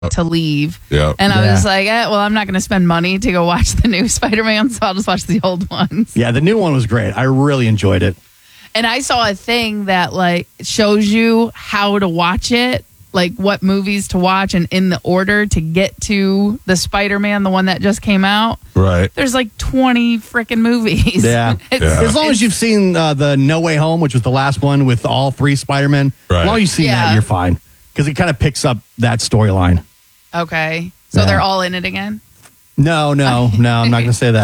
to leave. Yeah. And I was like, well, I'm not going to spend money to go watch the new Spider-Man, so I'll just watch the old ones. Yeah, the new one was great. I really enjoyed it. And I saw a thing that like shows you how to watch it, like what movies to watch and in the order to get to the Spider-Man, the one that just came out. Right. There's like 20 freaking movies. Yeah. As long as you've seen the No Way Home, which was the last one with all 3 Spider-Men, as long as you've seen that, you're fine. Because it kind of picks up that storyline. Okay. So they're all in it again? No, I'm not going to say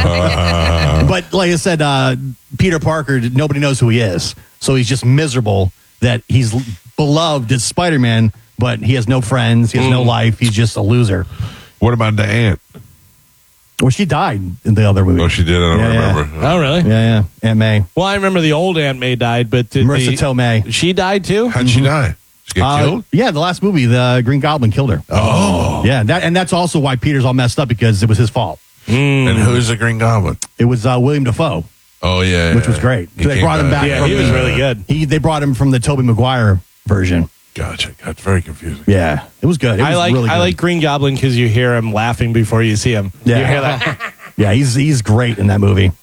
that. But like I said, Peter Parker, nobody knows who he is. So he's just miserable that he's beloved as Spider-Man, but he has no friends. He has no life. He's just a loser. What about the aunt? Well, she died in the other movie. Oh, she did? I don't remember. Oh, really? Yeah. Aunt May. Well, I remember the old Aunt May died, but Marissa Tomei. She died too? How'd she die? She get killed? Yeah, the last movie, the Green Goblin killed her. Oh. Yeah, that's also why Peter's all messed up, because it was his fault. And who's the Green Goblin? It was William Dafoe. Oh, yeah. Which was great. They brought him back. Yeah, he was really good. They brought him from the Tobey Maguire version. Gotcha. That's very confusing. Yeah, it was good. It was really good. I like Green Goblin because you hear him laughing before you see him. Yeah. You hear that? Yeah, he's great in that movie.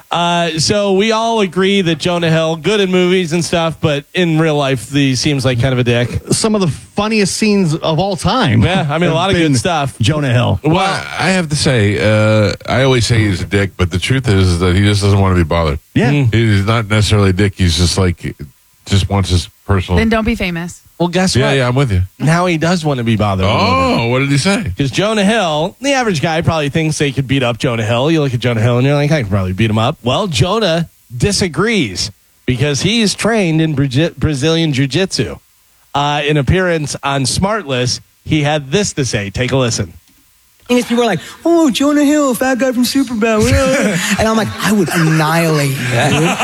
So we all agree that Jonah Hill, good in movies and stuff, but in real life, he seems like kind of a dick. Some of the funniest scenes of all time. Yeah, I mean, a lot of good stuff. Jonah Hill. Well, I have to say, I always say he's a dick, but the truth is that he just doesn't want to be bothered. Yeah. He's not necessarily a dick. He's just like, just wants his personal. Then don't be famous. Well, guess what? Yeah, I'm with you. Now he does want to be bothered. Oh, what did he say? Because Jonah Hill, the average guy probably thinks they could beat up Jonah Hill. You look at Jonah Hill and you're like, I could probably beat him up. Well, Jonah disagrees because he's trained in Brazilian Jiu-Jitsu. In appearance on Smartless, he had this to say. Take a listen. And people are like, oh, Jonah Hill, fat guy from Superbad. And I'm like, I would annihilate you, dude.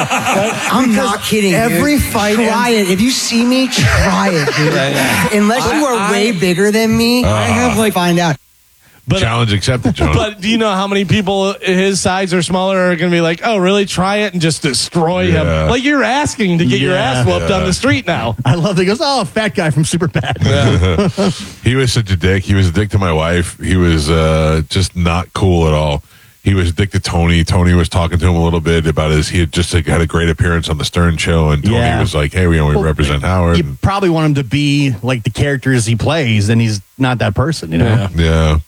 I'm not kidding, every dude. fight. Try it. If you see me, try it, dude. Unless you are way bigger than me, I have find out. But, challenge accepted, Jonah. But do you know how many people his size or smaller are going to be like, oh, really? Try it and just destroy him. Like you're asking to get your ass whooped on the street now. I love that he goes, oh, fat guy from Superbad. He was such a dick. He was a dick to my wife. He was just not cool at all. He was a dick to Tony. Tony was talking to him a little bit about he had just had a great appearance on the Stern Show, and Tony was like, hey, we represent Howard. You probably want him to be like the characters he plays, and he's not that person, you know? Yeah.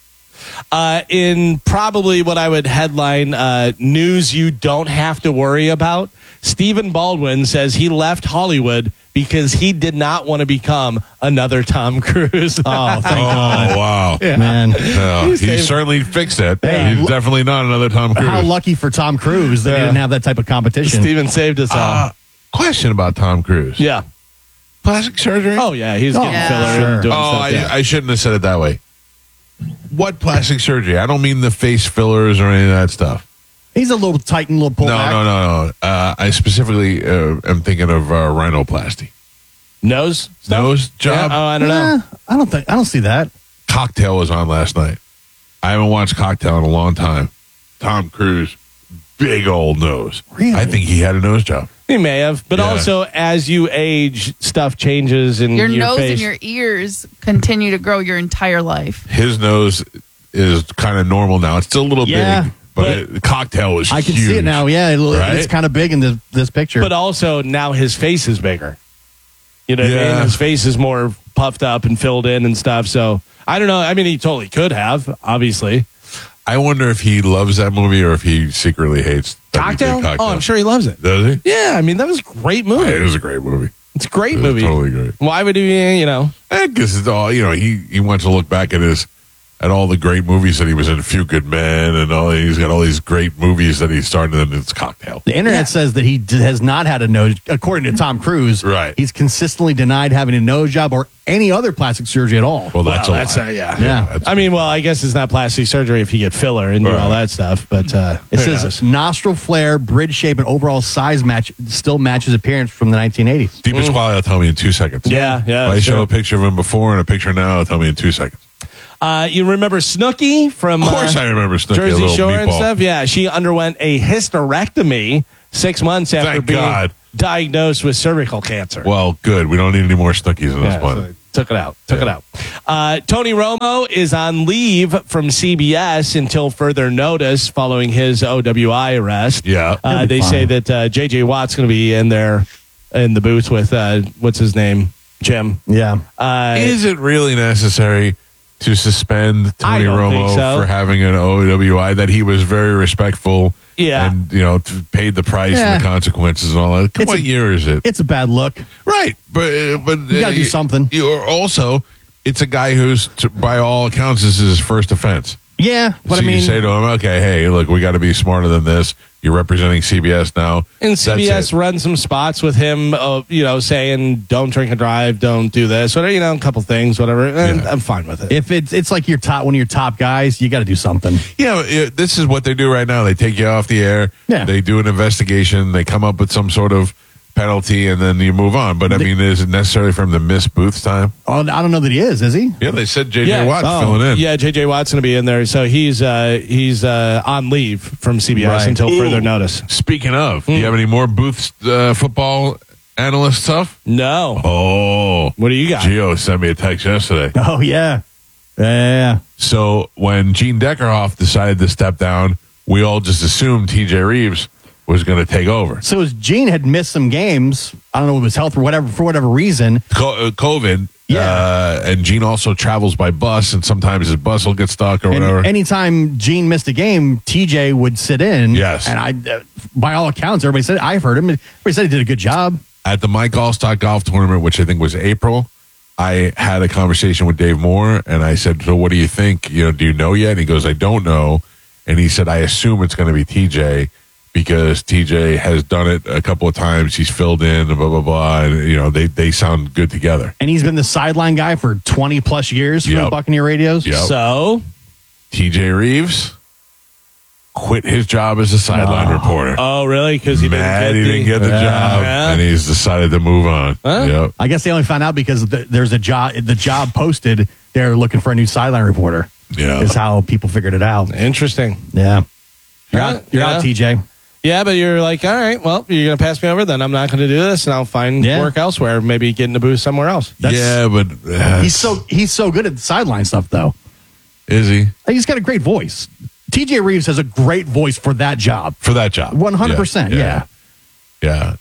In probably what I would headline news you don't have to worry about, Stephen Baldwin says he left Hollywood because he did not want to become another Tom Cruise. Oh, thank God. Oh, wow. Yeah. Man. He certainly fixed it. Hey, He's definitely not another Tom Cruise. How lucky for Tom Cruise that he didn't have that type of competition. Stephen saved us all. Question about Tom Cruise. Yeah. Plastic surgery? Oh, yeah. He's getting filler and doing stuff. I shouldn't have said it that way. What plastic surgery? I don't mean the face fillers or any of that stuff. He's a little tight and a little pulled back. No. I specifically am thinking of rhinoplasty. Nose job? Yeah. Oh, I don't know. I don't see that. Cocktail was on last night. I haven't watched Cocktail in a long time. Tom Cruise, big old nose. Really? I think he had a nose job. He may have, but also as you age, stuff changes in Your your nose face. and your ears continue to grow your entire life. His nose is kind of normal now. It's still a little big, but the Cocktail was I can huge. see it now. Yeah, Right? it's kind of big in this picture. But also now his face is bigger. You know what I Yeah. mean? His face is more puffed up and filled in and stuff. So I don't know. I mean, he totally could have, obviously. I wonder if he loves that movie or if he secretly hates that he did Cocktail? Oh, I'm sure he loves it. Does he? Yeah, I mean, that was a great movie. It was a great movie. It's a great It was movie. totally great. Why would he, I guess it's all, he wants to look back at all the great movies that he was in, A Few Good Men, and he's got all these great movies that he started in. It's Cocktail. The internet says that he has not had a nose, according to Tom Cruise. Right. He's consistently denied having a nose job or any other plastic surgery at all. Well, that's a lie. Yeah. I mean, well, I guess it's not plastic surgery if you get filler and do all that stuff, but It says nostril flare, bridge shape, and overall size still matches appearance from the 1980s. Deep Pasquale will tell me in 2 seconds. Yeah. If I show a picture of him before and a picture now, it'll tell me in 2 seconds. You remember Snooki from Of course I remember Snooki, a Jersey little Shore and meatball. stuff? Yeah, she underwent a hysterectomy 6 months after Thank being God. diagnosed with cervical cancer. Well, good. We don't need any more Snookies in this one. Took it out. Tony Romo is on leave from CBS until further notice following his OWI arrest. Yeah. They say that J.J. Watt's going to be in there in the booth with, what's his name? Jim. Yeah. Is it really necessary to suspend Tony don't think Romo so. for having an OWI? That he was very respectful, and paid the price and the consequences and all that. What year is it? It's a bad look. Right, but you gotta do something. You're also, it's a guy who's, by all accounts, this is his first offense. Yeah, but so I mean, you say to him, okay, hey, look, we got to be smarter than this. You're representing CBS now. And That's CBS it. run some spots with him, saying don't drink and drive, don't do this, whatever, a couple things, whatever. And I'm fine with it. if it's like one of your top guys, you got to do something. Yeah, this is what they do right now. They take you off the air. Yeah. They do an investigation. They come up with some sort of penalty, and then you move on. But, I mean, is it necessary for him to miss Booth's time? Oh, I don't know that he is he? Yeah, they said J.J. Watt filling in. Yeah, J.J. Watt's going to be in there. So he's on leave from CBS until further notice. Speaking of, do you have any more Booth's football analyst stuff? No. Oh. What do you got? Gio sent me a text yesterday. Oh, yeah. Yeah. So when Gene Deckerhoff decided to step down, we all just assumed T.J. Reeves was going to take over. So as Gene had missed some games, I don't know if it was health or whatever, for whatever reason. COVID. Yeah. And Gene also travels by bus, and sometimes his bus will get stuck or whatever. And anytime Gene missed a game, TJ would sit in. Yes. And I, by all accounts, everybody said, I've heard him. Everybody said he did a good job. At the Mike Allstock Golf Tournament, which I think was April, I had a conversation with Dave Moore, and I said, so what do you think? Do you know yet? And he goes, I don't know. And he said, I assume it's going to be TJ, because TJ has done it a couple of times. He's filled in, and blah, blah, blah. And, they sound good together. And he's been the sideline guy for 20 plus years for the Buccaneer Radios. Yep. So TJ Reeves quit his job as a sideline reporter. Oh, really? Because he didn't get the job, and he's decided to move on. Huh? Yep. I guess they only found out because there's a job. The job posted. They're looking for a new sideline reporter. Yeah. Is how people figured it out. Interesting. Yeah. You're Huh? out. You're out, TJ. Yeah, but you're like, all right, well, you're going to pass me over, then I'm not going to do this, and I'll find work elsewhere. Maybe get in the booth somewhere else. But he's so good at the sideline stuff, though. Is he? He's got a great voice. TJ Reeves has a great voice for that job. 100%. Yeah. Yeah.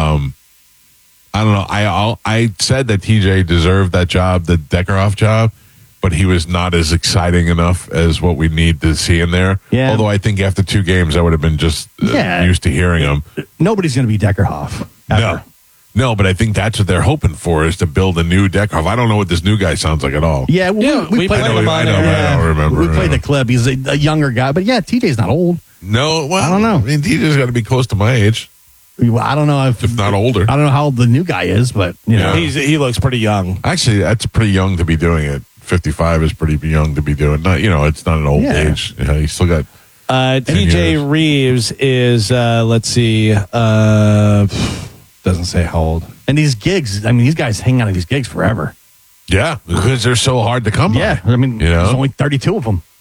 I don't know. I said that TJ deserved that job, the Deckerhoff job, but he was not as exciting enough as what we need to see in there. Yeah. Although I think after 2 games, I would have been just used to hearing him. Nobody's going to be Deckerhoff. Ever. No, but I think that's what they're hoping for, is to build a new Deckerhoff. I don't know what this new guy sounds like at all. Yeah, we played him on there. I don't remember. We played the clip. He's a younger guy, but yeah, TJ's not old. No, well, I don't know. I mean, TJ's got to be close to my age. I don't know if not older. I don't know how old the new guy is, but he looks pretty young. Actually, that's pretty young to be doing it. 55 is pretty young to be doing. Not, it's not an old age. He's still got. TJ Reeves is let's see, doesn't say how old. And these gigs, I mean, these guys hang out at these gigs forever. Yeah, because they're so hard to come by. Yeah, I mean, there's only 32 of them.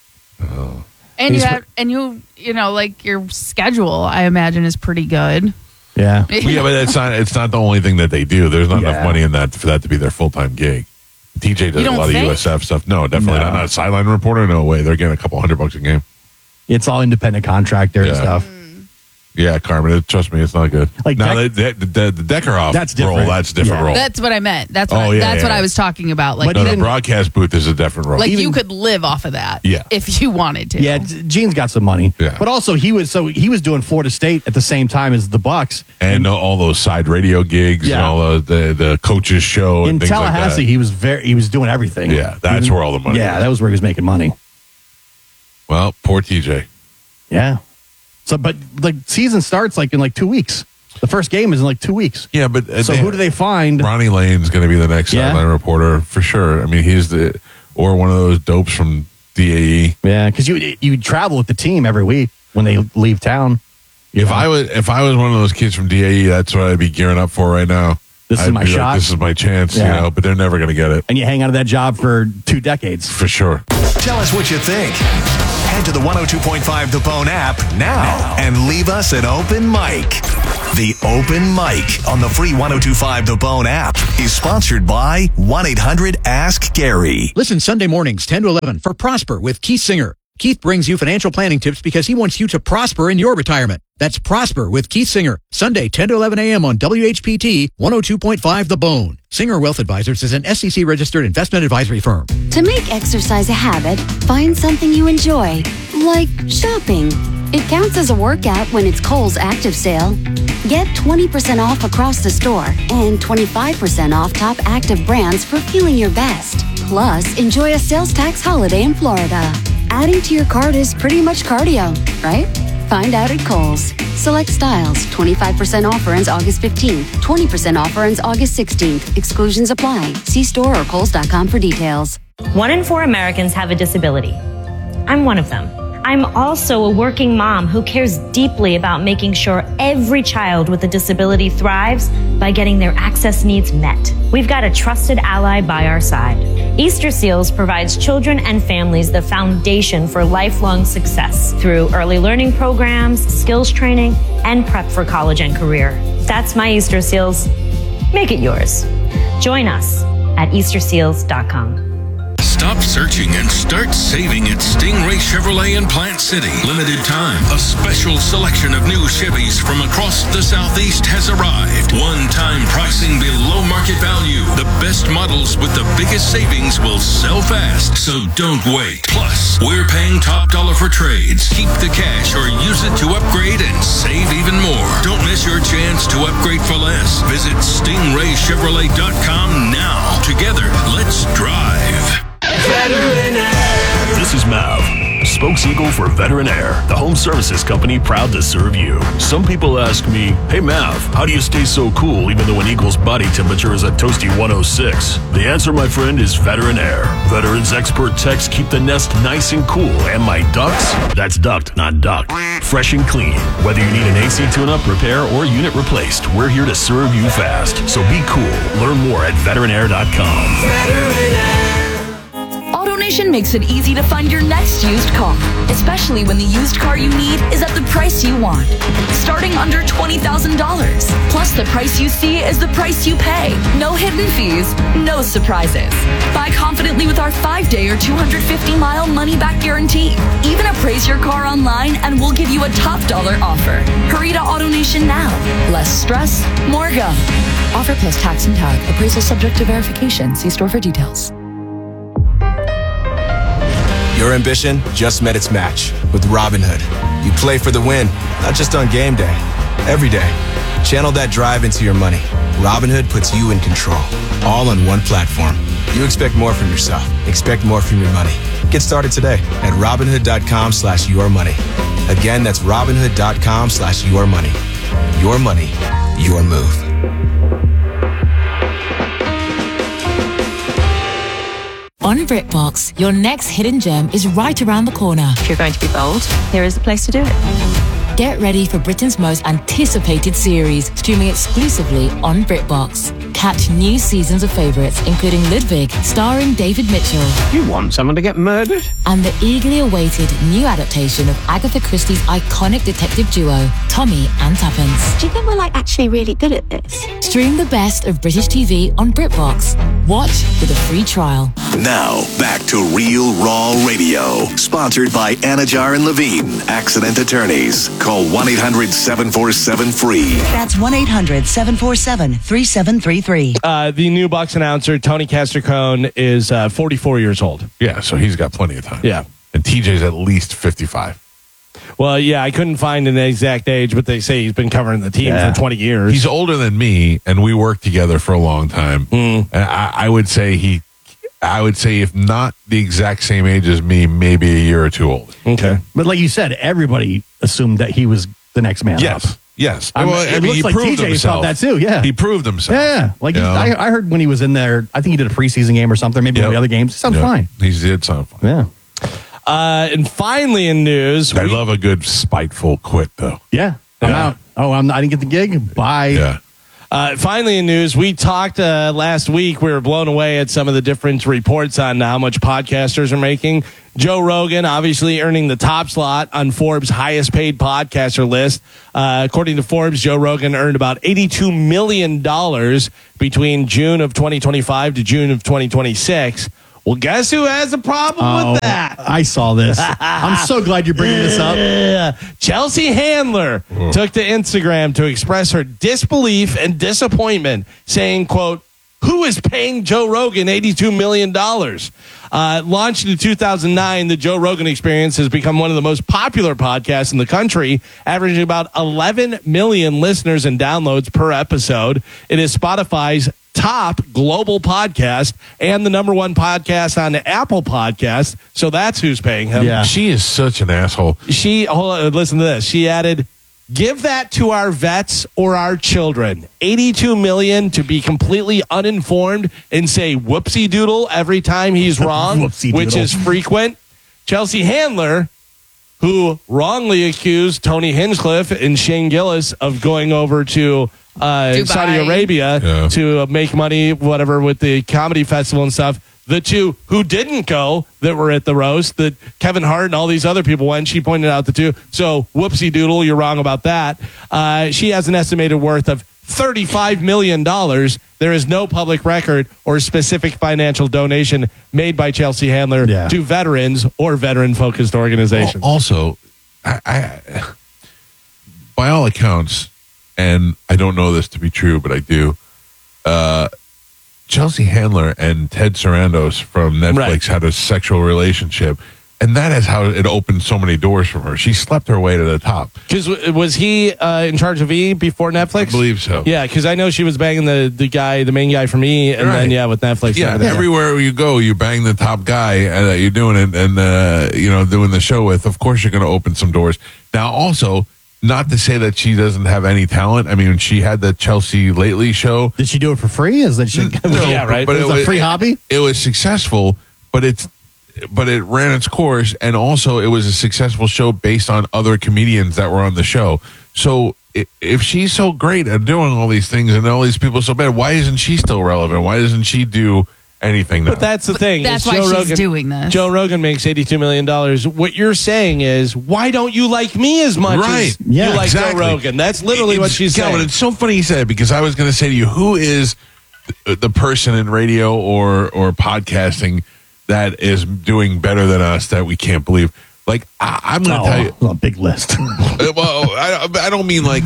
And you know, like your schedule, I imagine, is pretty good. Yeah. Yeah, but it's not the only thing that they do. There's not enough money in that for that to be their full-time gig. TJ does a lot of USF stuff. No, definitely not. Not a sideline reporter. No way. They're getting a couple $100 a game. It's all independent contractor and stuff. Yeah, Carmen, trust me, it's not good. Like now, the Deckerhoff role, that's a different role. That's what I meant. That's what what I was talking about. Like, the broadcast booth is a different role. Like, you could live off of that if you wanted to. Yeah, Gene's got some money. Yeah. But also, he was doing Florida State at the same time as the Bucks. And all those side radio gigs and all the coaches show. In and things Tallahassee, like that. he was doing everything. Yeah, that's where all the money Yeah, was. that was where he was making money. Well, poor TJ. Yeah. So, but the season starts like in like 2 weeks. The first game is in like 2 weeks. Yeah, but so who do they find? Ronnie Lane's going to be the next sideline reporter for sure. I mean, he's or one of those dopes from DAE. Yeah, because you travel with the team every week when they leave town. If I was one of those kids from DAE, that's what I'd be gearing up for right now. This is my shot. This is my chance, but they're never going to get it. And you hang out of that job for 2 decades. For sure. Tell us what you think. Head to the 102.5 The Bone app now and leave us an open mic. The Open Mic on the free 102.5 The Bone app is sponsored by 1-800-ASK-GARY. Listen Sunday mornings 10 to 11 for Prosper with Keith Singer. Keith brings you financial planning tips because he wants you to prosper in your retirement. That's Prosper with Keith Singer. Sunday 10 to 11 a.m. on WHPT 102.5 The Bone. Singer Wealth Advisors is an SEC registered investment advisory firm. To make exercise a habit, find something you enjoy, like shopping. It counts as a workout when it's Kohl's Active Sale. Get 20% off across the store and 25% off top active brands for feeling your best. Plus, enjoy a sales tax holiday in Florida. Adding to your cart is pretty much cardio, right? Find out at Kohl's. Select styles. 25% offer ends August 15th. 20% offer ends August 16th. Exclusions apply. See store or Kohls.com for details. 1 in 4 Americans have a disability. I'm one of them. I'm also a working mom who cares deeply about making sure every child with a disability thrives by getting their access needs met. We've got a trusted ally by our side. Easter Seals provides children and families the foundation for lifelong success through early learning programs, skills training, and prep for college and career. That's my Easter Seals. Make it yours. Join us at easterseals.com. Stop searching and start saving at Stingray Chevrolet in Plant City. Limited time. A special selection of new Chevys from across the Southeast has arrived. One-time pricing below market value. The best models with the biggest savings will sell fast, so don't wait. Plus, we're paying top dollar for trades. Keep the cash or use it to upgrade and save even more. Don't miss your chance to upgrade for less. Visit StingrayChevrolet.com now. Together, let's drive. This is Mav, Spokes-Eagle for Veteran Air, the home services company proud to serve you. Some people ask me, hey Mav, how do you stay so cool even though an eagle's body temperature is a toasty 106? The answer, my friend, is Veteran Air. Veterans expert techs keep the nest nice and cool, and my ducts, that's duct, not duck, fresh and clean. Whether you need an AC tune-up, repair, or unit replaced, we're here to serve you fast. So be cool. Learn more at veteranair.com. Veteran Air. AutoNation makes it easy to find your next used car, especially when the used car you need is at the price you want. Starting under $20,000. Plus, the price you see is the price you pay. No hidden fees, no surprises. Buy confidently with our 5-day or 250-mile money-back guarantee. Even appraise your car online and we'll give you a top dollar offer. Hurry to AutoNation now. Less stress, more go. Offer plus tax and tag. Appraisal subject to verification. See store for details. Your ambition just met its match with Robinhood. You play for the win, not just on game day, every day. Channel that drive into your money. Robinhood puts you in control, all on one platform. You expect more from yourself. Expect more from your money. Get started today at Robinhood.com/yourmoney. Again, that's Robinhood.com/yourmoney. Your money, your move. On BritBox, your next hidden gem is right around the corner. If you're going to be bold, here is the place to do it. Get ready for Britain's most anticipated series, streaming exclusively on BritBox. Catch new seasons of favourites, including Ludwig, starring David Mitchell. You want someone to get murdered? And the eagerly awaited new adaptation of Agatha Christie's iconic detective duo, Tommy and Tuppence. Do you think we're actually really good at this? Stream the best of British TV on BritBox. Watch with a free trial. Now, back to Real Raw Radio. Sponsored by Anajar and Levine, accident attorneys. Call 1-800-747-FREE. That's 1-800-747-3733. The new Bucks announcer, Tony Castricone, is 44 years old. Yeah, so he's got plenty of time. Yeah. And TJ's at least 55. Well, yeah, I couldn't find an exact age, but they say he's been covering the team for 20 years. He's older than me, and we worked together for a long time. And I would say if not the exact same age as me, maybe a year or two older. Okay. But like you said, everybody assumed that he was the next man up. Yes. It looks he like proved TJ himself. thought that too, yeah. He proved himself. Yeah. Like I heard when he was in there, I think he did a preseason game or something, maybe one of the other games. It sounds fine. He did sound fine. Yeah. And finally in news. I love a good spiteful quit, though. Yeah. I'm out. Oh, I didn't get the gig? Bye. Yeah. Finally, in news, we talked last week. We were blown away at some of the different reports on how much podcasters are making. Joe Rogan, obviously earning the top slot on Forbes' highest paid podcaster list. According to Forbes, Joe Rogan earned about $82 million between June of 2025 to June of 2026. Well, guess who has a problem with that? I saw this. I'm so glad you're bringing this up. Chelsea Handler took to Instagram to express her disbelief and disappointment, saying, quote, "Who is paying Joe Rogan $82 million? Launched in 2009, the Joe Rogan Experience has become one of the most popular podcasts in the country, averaging about 11 million listeners and downloads per episode. It is Spotify's top global podcast and the number one podcast on Apple Podcasts. So that's who's paying him. Yeah. She is such an asshole. Listen to this. She added, "Give that to our vets or our children. $82 million to be completely uninformed and say whoopsie doodle every time he's wrong, which is frequent." Chelsea Handler, who wrongly accused Tony Hinchcliffe and Shane Gillis of going over to Saudi Arabia to make money, whatever, with the comedy festival and stuff. The two who didn't go that were at the roast, that Kevin Hart and all these other people went, she pointed out the two. So whoopsie doodle, you're wrong about that. She has an estimated worth of $35 million. There is no public record or specific financial donation made by Chelsea Handler to veterans or veteran-focused organizations. Also, I, by all accounts, and I don't know this to be true, but I do, Chelsea Handler and Ted Sarandos from Netflix had a sexual relationship, and that is how it opened so many doors from her. She slept her way to the top. Because was he in charge of E before Netflix? I believe so. Yeah, because I know she was banging the main guy from E, and then with Netflix. Yeah, everywhere you go, you bang the top guy that you're doing it, and doing the show with. Of course, you're going to open some doors. Now, also, not to say that she doesn't have any talent. I mean, she had the Chelsea Lately show. Did she do it for free? Is that right? But it was a free hobby. It was successful, but it ran its course, and also it was a successful show based on other comedians that were on the show. So if she's so great at doing all these things and all these people are so bad, why isn't she still relevant? Why doesn't she do anything now? But that's the thing. That's why she's doing this. Joe Rogan makes $82 million. What you're saying is, why don't you like me as much as you like Joe Rogan? That's literally what she's saying. It's so funny you said it, because I was going to say to you, who is the person in radio or podcasting that is doing better than us that we can't believe? Like, I'm going to tell you. A big list. Well, I don't mean like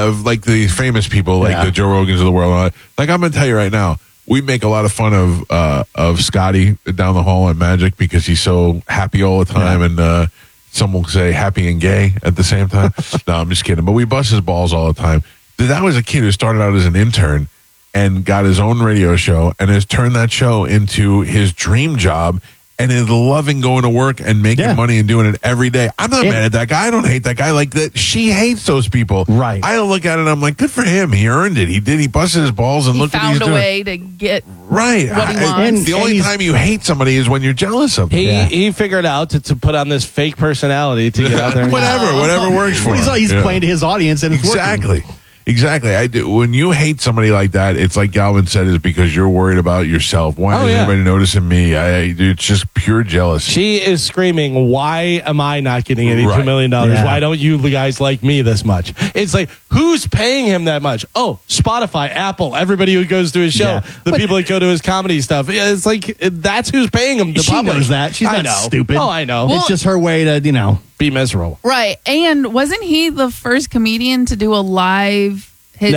the famous people, like the Joe Rogans of the world. Like, I'm going to tell you right now, we make a lot of fun of Scotty down the hall at Magic because he's so happy all the time, and some will say happy and gay at the same time. No, I'm just kidding. But we bust his balls all the time. That was a kid who started out as an intern and got his own radio show and has turned that show into his dream job and is loving going to work and making money and doing it every day. I'm not mad at that guy. I don't hate that guy. Like that, she hates those people. Right. I look at it and I'm like, good for him. He earned it. He did. He busted his balls and look what he's doing. Found a way to get what he wants. The only time you hate somebody is when you're jealous of them. He figured out to put on this fake personality to get out there. whatever works for him. He's playing to his audience, and it's exactly. working. Exactly. I do. When you hate somebody like that, it's like Galvin said, is because you're worried about yourself. Why is anybody noticing me? It's just pure jealousy. She is screaming, why am I not getting $82 million? Why don't you guys like me this much? It's like, who's paying him that much? Oh, Spotify, Apple, everybody who goes to his show, the people that go to his comedy stuff. It's like, that's who's paying him. She knows that. She's not stupid. Oh, I know. It's just her way to, be miserable. Right. And wasn't he the first comedian to do a live his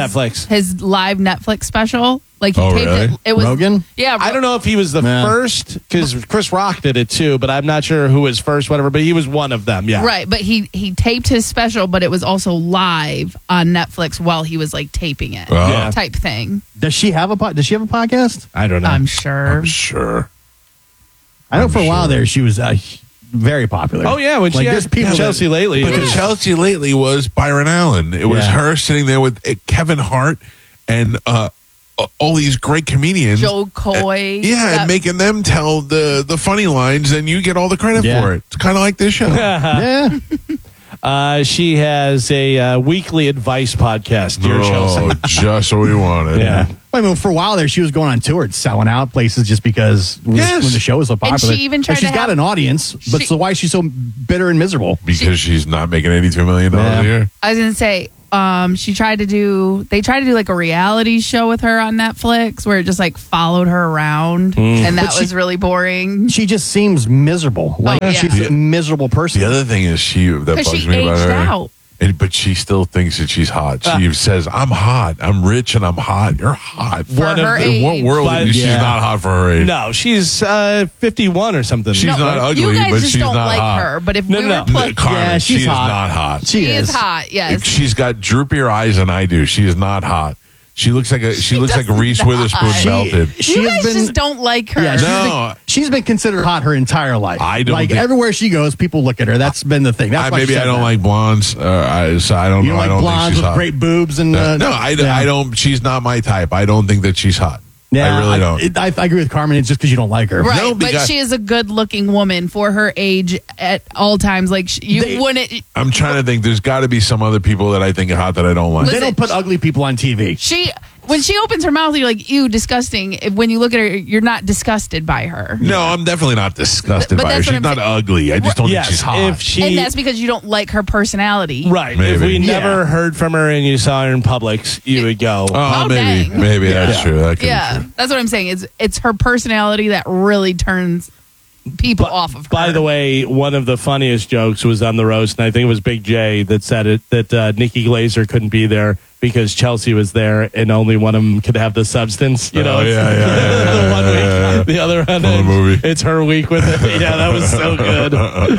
live Netflix special? Like he taped really? it was Rogan? Yeah. I don't know if he was the first, because Chris Rock did it too, but I'm not sure who was first, whatever, but he was one of them. Yeah. Right. But he taped his special, but it was also live on Netflix while he was like taping it. Type thing. Does she have a podcast? I don't know. I'm sure. I know for a while there she was very popular. Oh yeah, when she had Chelsea Lately. But the Chelsea Lately was Byron Allen. It was her sitting there with Kevin Hart and all these great comedians. Joe Coy. And making them tell the funny lines, and you get all the credit for it. It's kind of like this show. She has a weekly advice podcast, Dear Chelsea. Just what we wanted. Yeah. I mean, for a while there, she was going on tour and selling out places just because when the show was so popular. she even tried she's to got have- an audience, but so why is she so bitter and miserable? Because she's not making $82 million a year. I was gonna say, they tried to do like a reality show with her on Netflix where it just like followed her around, and that But was really boring. She just seems miserable. Like yeah. she's a miserable person. The other thing is that 'Cause bugs she me about aged her. out. But she still thinks that she's hot. She says, "I'm hot. I'm rich, and I'm hot. You're hot." For her In what age. world? She's not hot for her age. No, she's 51 or something. She's not ugly, You guys but just she's don't not like hot. her, but if No, we no. were playing, Carmen, she's she is hot. not hot. she is hot. Yes, She's got droopier eyes than I do. She is not hot. She looks like Reese Witherspoon melted. you guys just don't like her. Yeah, she's been considered hot her entire life. I don't like think- everywhere she goes, people look at her. That's been the thing. That's why Maybe she I said don't that. like blondes. So I don't You know. like I don't think blondes she's with hot. great boobs and I don't. She's not my type. I don't think that she's hot. Yeah, I really don't. I agree with Carmen. It's just because you don't like her, Right, No, but because- she is a good-looking woman for her age at all times. Like you wouldn't. I'm trying to think. There's got to be some other people that I think are hot that I don't like. They don't put ugly people on TV. When she opens her mouth, you're like, ew, disgusting. When you look at her, you're not disgusted by her. No, I'm definitely not disgusted But by her. that's what She's I'm not saying. ugly. I just don't Yes, think she's hot. And that's because you don't like her personality. Right. Maybe. If we Yeah. never heard from her and you saw her in Publix, you would go, Oh, maybe. dang. Maybe that's true. That could be Yeah, true. that's what I'm saying. It's her personality that really turns people off of her. By the way, one of the funniest jokes was on the roast, and I think it was Big J that said it, that Nikki Glazer couldn't be there because Chelsea was there and only one of them could have the substance. You know, Oh, it's the one week, the other one, the movie. It's her week with it. Yeah, that was so good.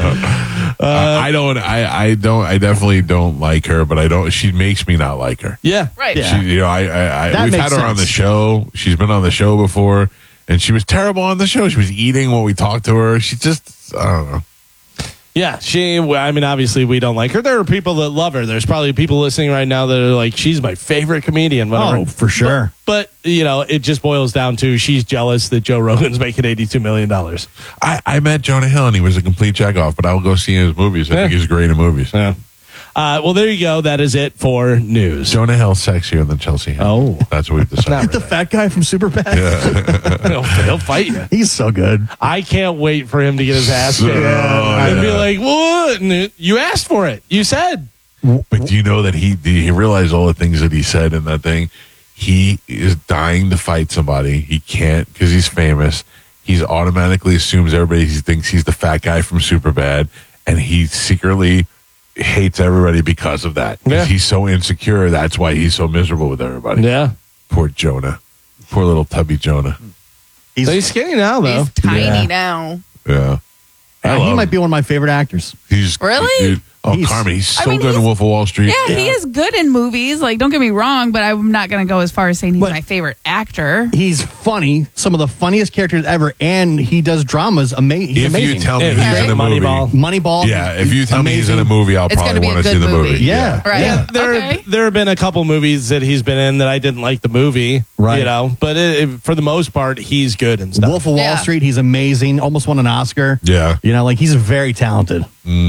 I definitely don't like her, but I don't. She makes me not like her. Yeah, right. She, we've makes had her on the sense. show. She's been on the show before, and she was terrible on the show. She was eating when we talked to her. She just, I don't know. Yeah, obviously we don't like her. There are people that love her. There's probably people listening right now that are like, she's my favorite comedian. Whatever. Oh, for sure. But it just boils down to she's jealous that Joe Rogan's making $82 million. I met Jonah Hill, and he was a complete jack-off, but I will go see his movies. I think he's great in movies. Yeah. Well, there you go. That is it for news. Jonah Hill's sexier than Chelsea Hill. Oh. That's what we've decided. The fat guy from Superbad. He'll fight you. He's so good. I can't wait for him to get his ass kicked and be like, "What? You asked for it. You said." But do you know that he realized all the things that he said in that thing? He is dying to fight somebody. He can't because he's famous. He's automatically assumes everybody thinks he's the fat guy from Superbad, and he secretly hates everybody because of that. 'Cause he's so insecure. That's why he's so miserable with everybody. Yeah. Poor Jonah. Poor little tubby Jonah. He's skinny now, though. He's tiny now. Yeah. He might be one of my favorite actors. He's Really? Dude, Carmen, he's so mean, good in Wolf of Wall Street. Yeah, he is good in movies. Like, don't get me wrong, but I'm not going to go as far as saying he's my favorite actor. He's funny, some of the funniest characters ever, and he does dramas. He's If amazing. you tell me he's in a movie, Moneyball. yeah. If you tell me he's in a amazing. movie, I'll It's probably gonna be a want to see good the movie. movie. Yeah. Right. Yeah, Okay. there have been a couple movies that he's been in that I didn't like the movie, Right. but for the most part, he's good and stuff. Wolf of Wall Yeah. Street, he's amazing. Almost won an Oscar. Yeah. He's very talented.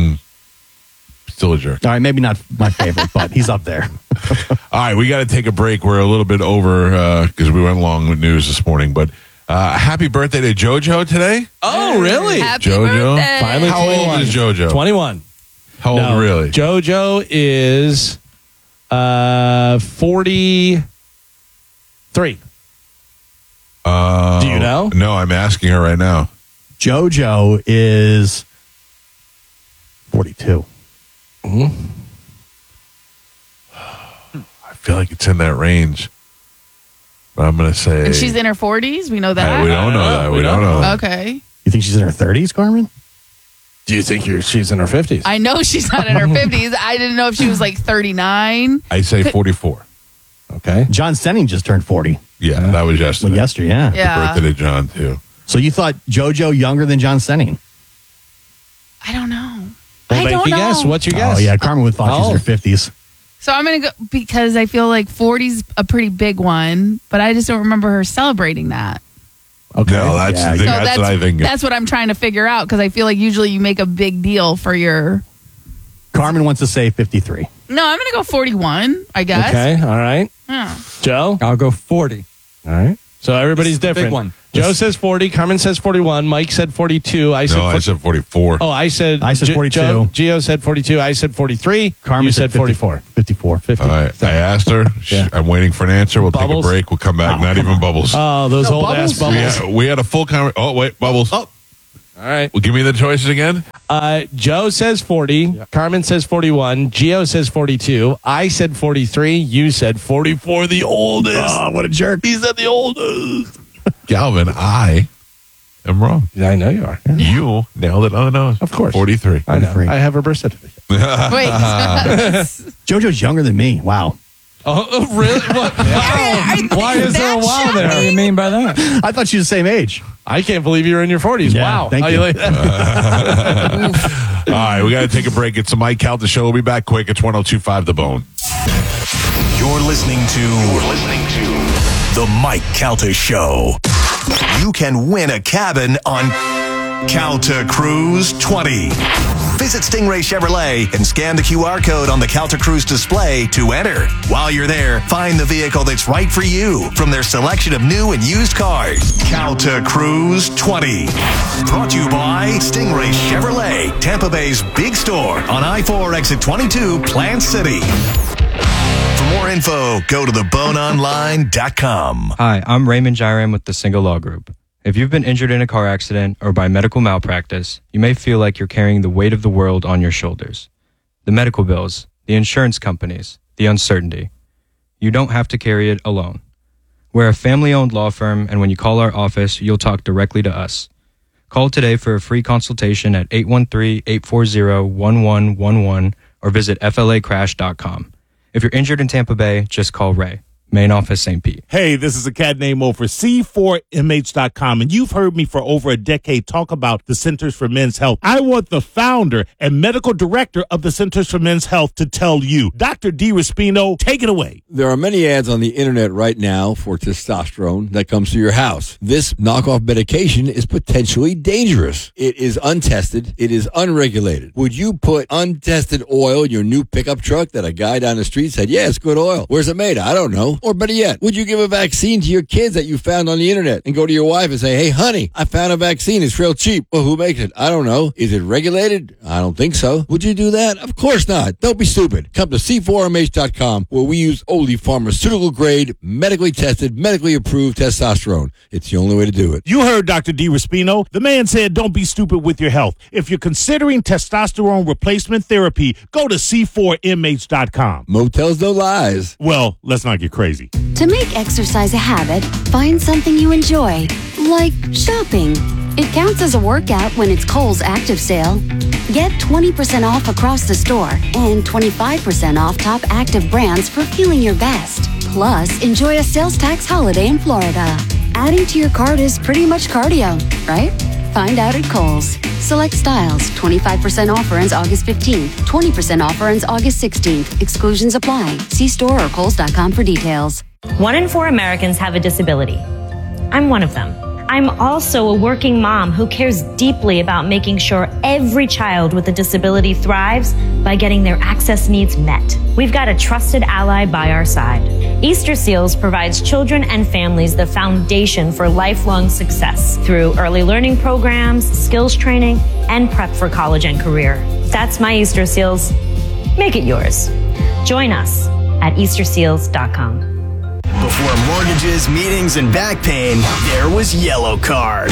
Still a jerk. All right, maybe not my favorite, but he's up there. All right, we got to take a break. We're a little bit over because we went long with news this morning. But happy birthday to JoJo today. Oh, really? Happy JoJo. birthday. Finally, How 21. old is JoJo? 21. How old No, really? JoJo is 43. Do you know? No, I'm asking her right now. JoJo is 42. I feel like it's in that range. But I'm going to say. And she's in her 40s? We know that? We don't know that. We don't know that. Okay. You think she's in her 30s, Carmen? Do you think she's in her 50s? I know she's not in her 50s. I didn't know if she was like 39. I say 44. Okay. John Stenning just turned 40. Yeah, that was yesterday. Yesterday, yeah. Yeah. Birthday to John, too. So you thought JoJo younger than John Stenning? I don't know. Well, I make don't you know. guess. What's your guess? Oh, yeah. Carmen would thought she's in her 50s. So I'm going to go because I feel like 40's a pretty big one, but I just don't remember her celebrating that. Okay. No, that's what I think. That's what I'm trying to figure out because I feel like usually you make a big deal for your Carmen wants to say 53. No, I'm going to go 41, I guess. Okay, all right. Yeah. Joe? I'll go 40. All right. So everybody's This is the different. big one. Joe says 40. Carmen says 41. Mike said 42. I said 44. Oh, I said 42. Gio said 42. I said 43. Carmen you said 44. 54. 50. All right. I asked her. I'm waiting for an answer. We'll Bubbles? take a break. We'll come back. Not even Bubbles. Oh, those old ass bubbles. We had a full conversation. Oh, wait. Bubbles. All right. Well, give me the choices again. Joe says 40. Carmen says 41. Gio says 42. I said 43. You said 44, the oldest. Oh, what a jerk. He said the oldest. Galvin, I am wrong. Yeah, I know you are. You nailed it on the nose. Of course. 43. I know. I have a birth certificate. Wait. JoJo's younger than me. Wow. Oh, really? What? Wow. Why is there a wow there? What do you mean by that? I thought she was the same age. I can't believe you're in your 40s. Yeah, Wow. thank How you. like that? All right, we got to take a break. It's the Mike Calta Show. We'll be back quick. It's 102.5 The Bone. You're listening to The Mike Calta Show. You can win a cabin on Calta Cruise 20. Visit Stingray Chevrolet and scan the QR code on the Calta Cruise display to enter. While you're there, find the vehicle that's right for you from their selection of new and used cars. Calta Cruise 20. Brought to you by Stingray Chevrolet, Tampa Bay's big store on I-4 exit 22, Plant City. For more info, go to theboneonline.com. Hi, I'm Raymond Jairam with the Single Law Group. If you've been injured in a car accident or by medical malpractice, you may feel like you're carrying the weight of the world on your shoulders. The medical bills, the insurance companies, the uncertainty. You don't have to carry it alone. We're a family-owned law firm, and when you call our office, you'll talk directly to us. Call today for a free consultation at 813-840-1111 or visit flacrash.com. If you're injured in Tampa Bay, just call Ray. Main office, St. Pete. Hey, this is a cat named Mo for C4MH.com, and you've heard me for over a decade talk about the Centers for Men's Health. I want the founder and medical director of the Centers for Men's Health to tell you. Dr. D. Raspino, take it away. There are many ads on the internet right now for testosterone that comes to your house. This knockoff medication is potentially dangerous. It is untested. It is unregulated. Would you put untested oil in your new pickup truck that a guy down the street said, yeah, it's good oil? Where's it made? I don't know. Or better yet, would you give a vaccine to your kids that you found on the internet and go to your wife and say, hey, honey, I found a vaccine. It's real cheap. Well, who makes it? I don't know. Is it regulated? I don't think so. Would you do that? Of course not. Don't be stupid. Come to C4MH.com where we use only pharmaceutical grade, medically tested, medically approved testosterone. It's the only way to do it. You heard Dr. D. Raspino. The man said don't be stupid with your health. If you're considering testosterone replacement therapy, go to C4MH.com. Motels don't lies. Well, let's not get crazy. To make exercise a habit, find something you enjoy, like shopping. It counts as a workout when it's Kohl's Active Sale. Get 20% off across the store and 25% off top active brands for feeling your best. Plus, enjoy a sales tax holiday in Florida. Adding to your cart is pretty much cardio, right? Find out at Kohl's. Select styles. 25% offer ends August 15th. 20% offer ends August 16th. Exclusions apply. See store or Kohls.com for details. 1 in 4 Americans have a disability. I'm one of them. I'm also a working mom who cares deeply about making sure every child with a disability thrives by getting their access needs met. We've got a trusted ally by our side. Easter Seals provides children and families the foundation for lifelong success through early learning programs, skills training, and prep for college and career. That's my Easter Seals. Make it yours. Join us at easterseals.com. Before mortgages, meetings, and back pain, there was Yellow Card.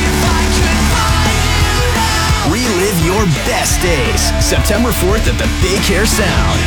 Relive your best days. September 4th at the Big Hair Sound.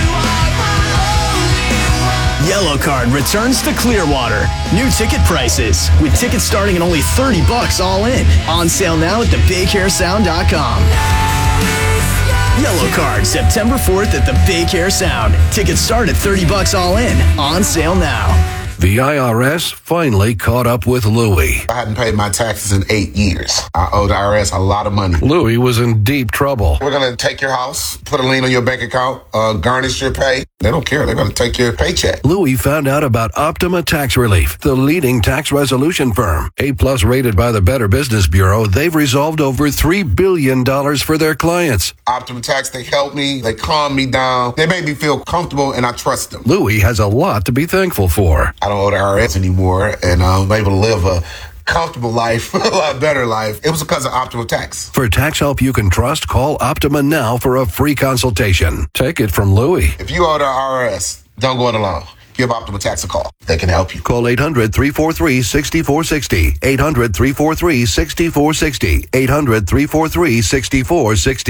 Yellow Card returns to Clearwater. New ticket prices, with tickets starting at only $30 all in. On sale now at thebighairsound.com. Yellow Card, September 4th at the Big Hair Sound. Tickets start at $30 all in. On sale now. The IRS finally caught up with Louie. I hadn't paid my taxes in 8 years. I owe the IRS a lot of money. Louie was in deep trouble. We're going to take your house, put a lien on your bank account, garnish your pay. They don't care. They're going to take your paycheck. Louie found out about Optima Tax Relief, the leading tax resolution firm. A-plus rated by the Better Business Bureau, they've resolved over $3 billion for their clients. Optima Tax, they help me. They calm me down. They make me feel comfortable, and I trust them. Louie has a lot to be thankful for. I don't owe the IRS anymore, and I'm able to live a comfortable life, a lot better life. It was because of Optima Tax. For tax help you can trust, call Optima now for a free consultation. Take it from Louie. If you owe the IRS, don't go it alone. Give Optima Tax a call. They can help you. Call 800-343-6460. 800-343-6460. 800-343-6460.